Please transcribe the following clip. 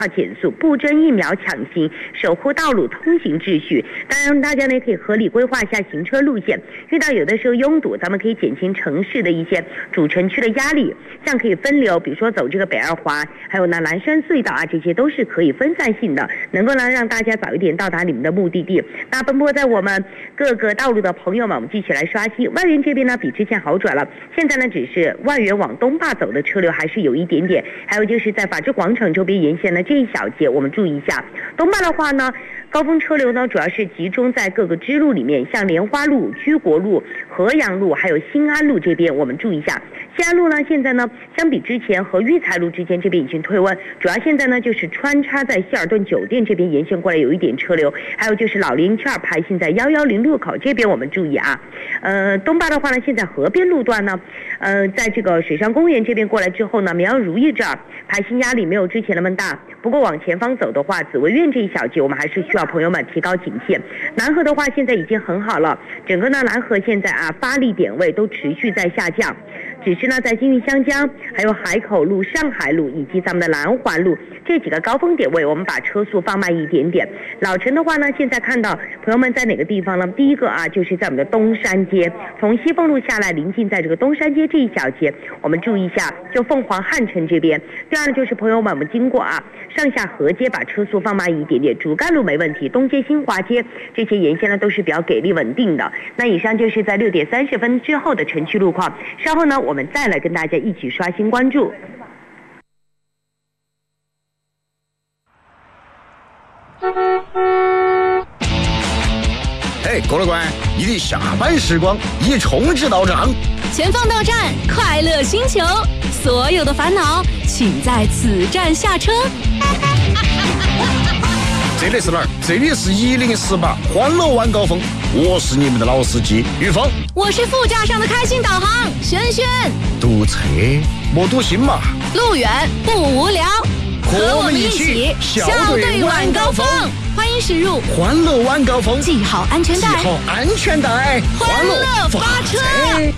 减速，不争疫苗抢行，守护道路通行秩序。当然，大家呢可以合理规划一下行车路线，遇到有的时候拥堵，咱们可以减轻城市的一些主城区的压力，像可以分流，比如说走这个北二环，还有呢南山隧道啊，这些都是可以分散性的，能够呢让大家早一点到达你们的目的地。那奔波在我们各个道路的朋友们，我们继续来刷新。万源这边呢比之前好转了，现在呢只是万源往东坝走的车流还是有一点点，还有就是在法治广场周边沿线呢这一小节我们注意一下。东坝的话呢，高峰车流呢主要是集中在各个支路里面，像莲花路、居国路、河阳路还有新安路这边我们注意一下。新安路呢现在呢相比之前和育才路之间这边已经退温，主要现在呢就是穿插在希尔顿酒店这边沿线过来有一点车流，还有就是老零圈排行在110路口这边我们注意啊。东坝的话呢，现在河边路段呢，在这个水上公园这边过来之后呢，绵阳如意这儿排行压力没有之前那么大，不过往前方走的话，紫薇苑这一小节我们还是需要朋友们提高警惕。南河的话现在已经很好了，整个呢南河现在啊发力点位都持续在下降，只是呢在金玉香江、还有海口路、上海路以及咱们的南环路这几个高峰点位，我们把车速放慢一点点。老陈的话呢，现在看到朋友们在哪个地方呢？第一个啊，就是在我们的东山街，从西凤路下来，临近在这个东山街这一小节，我们注意一下，就凤凰汉城这边。第二呢，就是朋友们我们经过啊上下河街，把车速放慢一点点，主干路没问题，东街、新华街这些沿线呢都是比较给力稳定的。那以上就是在6点30分之后的城区路况，稍后呢我们再来跟大家一起刷新关注。 嘿，郭乐官，你的下班时光已充值到账， 前方到站，快乐星球，所有的烦恼请在此站下车。 这里是哪儿？这里是1018欢乐晚高峰，我是你们的老司机玉峰， 我是副驾上的开心导航轩轩。 堵车莫堵心嘛， 路远不无聊，和我们一起笑对晚高峰。欢迎驶入欢乐晚高峰， 系好安全带， 系好安全带， 欢乐发车。